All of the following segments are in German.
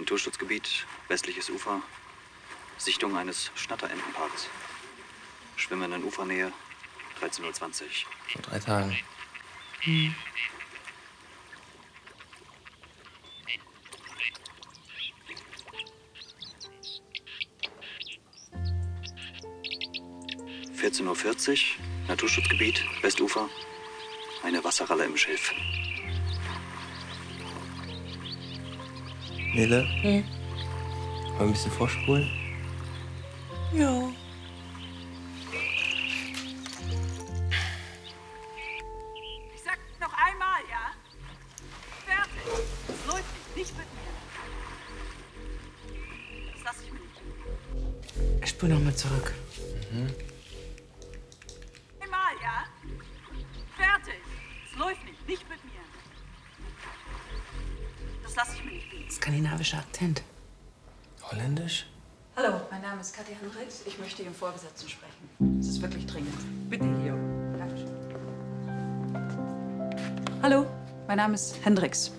Naturschutzgebiet, westliches Ufer, Sichtung eines Schnatterentenparks. Schwimmen in Ufernähe, 13:20 Uhr. Vor 3 Tagen. Hm. (14:40 Uhr), Naturschutzgebiet, Westufer, eine Wasserralle im Schilf. Nele? Wollen wir ein bisschen vorspulen? Ja. Ich sag noch einmal, ja? Fertig. Das läuft nicht mit mir. Das lass ich mir nicht. Ich spul noch mal zurück. Einmal, ja? Fertig. Es läuft nicht mit mir. Das lass ich mir nicht bieten. Skandinavischer Akzent. Holländisch? Hallo, mein Name ist Katja Hendricks. Ich möchte Ihren Vorgesetzten sprechen. Es ist wirklich dringend. Bitte hier. Dankeschön. Hallo, mein Name ist Hendricks.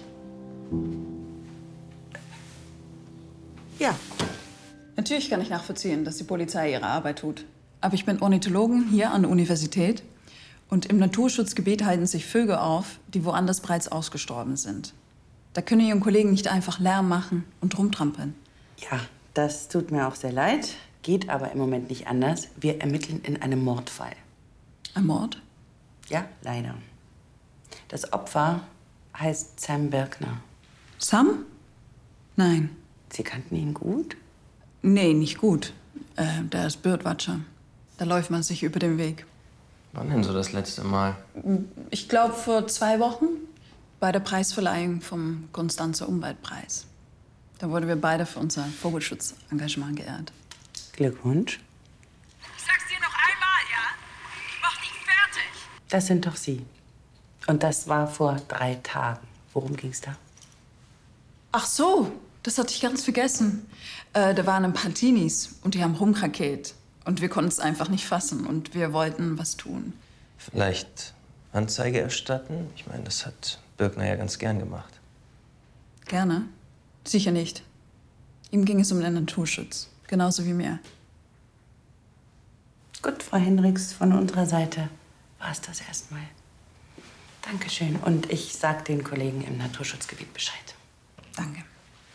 Ja. Natürlich kann ich nachvollziehen, dass die Polizei ihre Arbeit tut. Aber ich bin Ornithologin hier an der Universität. Und im Naturschutzgebiet halten sich Vögel auf, die woanders bereits ausgestorben sind. Da können Ihren Kollegen nicht einfach Lärm machen und rumtrampeln. Ja, das tut mir auch sehr leid. Geht aber im Moment nicht anders. Wir ermitteln in einem Mordfall. Ein Mord? Ja, leider. Das Opfer heißt Sam Birkner. Sam? Nein. Sie kannten ihn gut? Nee, nicht gut. Der ist Birdwatcher. Da läuft man sich über den Weg. Wann denn so das letzte Mal? Ich glaube, vor 2 Wochen bei der Preisverleihung vom Konstanzer Umweltpreis. Da wurden wir beide für unser Vogelschutzengagement geehrt. Glückwunsch. Ich sag's dir noch einmal, ja? Ich mach dich fertig. Das sind doch Sie. Und das war vor 3 Tagen. Worum ging's da? Ach so, das hatte ich ganz vergessen. Da waren ein paar Teenies und die haben rumkrakeelt. Und wir konnten es einfach nicht fassen und wir wollten was tun. Vielleicht Anzeige erstatten? Ich meine, das hat Birkner ja ganz gern gemacht. Gerne? Sicher nicht. Ihm ging es um den Naturschutz. Genauso wie mir. Gut, Frau Hendricks, von unserer Seite war es das erstmal. Dankeschön. Und ich sag den Kollegen im Naturschutzgebiet Bescheid. Danke.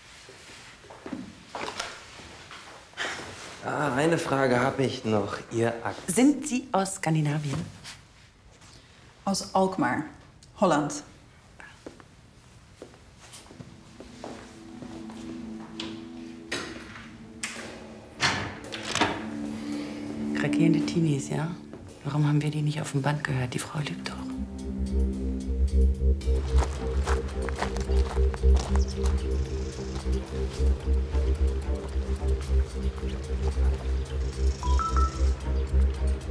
Ah, eine Frage habe ich noch. Ihr Akt. Sind Sie aus Skandinavien? Aus Alkmaar, Holland. Krakehende Teenies, ja? Warum haben wir die nicht auf dem Band gehört? Die Frau lügt doch.